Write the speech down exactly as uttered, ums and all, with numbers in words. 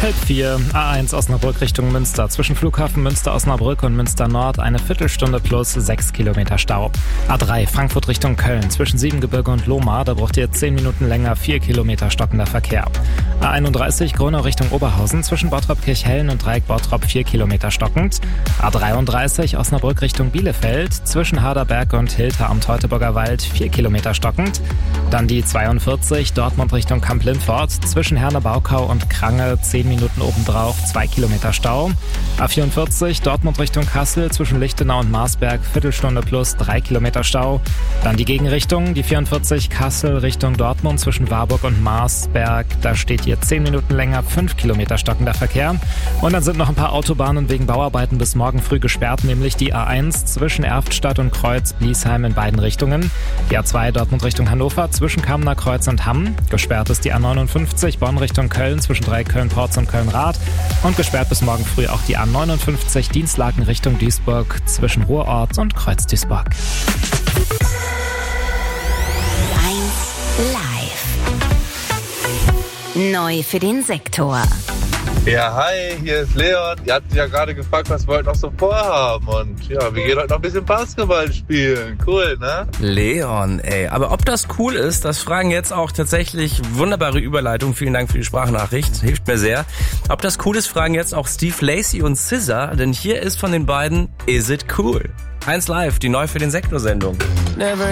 Halb vier, A eins Osnabrück Richtung Münster. Zwischen Flughafen Münster-Osnabrück und Münster Nord eine Viertelstunde plus sechs Kilometer Stau. A drei Frankfurt Richtung Köln. Zwischen Siebengebirge und Lohmar, da braucht ihr zehn Minuten länger, vier Kilometer stockender Verkehr. A einunddreißig Gronau Richtung Oberhausen. Zwischen Bottrop-Kirchhellen und Dreieck Bottrop vier Kilometer stockend. A dreiunddreißig Osnabrück Richtung Bielefeld. Zwischen Harderberg und Hilter am Teutoburger Wald vier Kilometer stockend. Dann die zweiundvierzig Dortmund Richtung Kamp-Lindfort. Zwischen Herne-Baukau und Krange zehn Minuten obendrauf, zwei Kilometer Stau. A vierundvierzig Dortmund Richtung Kassel. Zwischen Lichtenau und Marsberg Viertelstunde plus drei Kilometer Stau. Dann die Gegenrichtung, die vierundvierzig Kassel Richtung Dortmund zwischen Warburg und Marsberg. Da steht hier zehn Minuten länger, fünf Kilometer stockender Verkehr. Und dann sind noch ein paar Autobahnen wegen Bauarbeiten bis morgen früh gesperrt, nämlich die A eins zwischen Erftstadt und Kreuz-Bliesheim in beiden Richtungen. Die A zwei Dortmund Richtung Hannover zwischen Kamener Kreuz und Hamm. Gesperrt ist die A neunundfünfzig Bonn Richtung Köln zwischen Dreieck Köln-Porz und Köln-Rad. Und gesperrt bis morgen früh auch die A neunundfünfzig Dienstlaken Richtung Duisburg zwischen Ruhrort und Kreuz-Duisburg. eins Live. Neu für den Sektor. Ja, hi, hier ist Leon. Ihr habt ja gerade gefragt, was wir heute noch so vorhaben. Und ja, wir gehen heute noch ein bisschen Basketball spielen. Cool, ne? Leon, ey. Aber ob das cool ist, das fragen jetzt auch tatsächlich wunderbare Überleitung. Vielen Dank für die Sprachnachricht. Hilft mir sehr. Ob das cool ist, fragen jetzt auch Steve Lacy und S Z A. Denn hier ist von den beiden Is It Cool? eins Live, die neu für den Sektor-Sendung. Never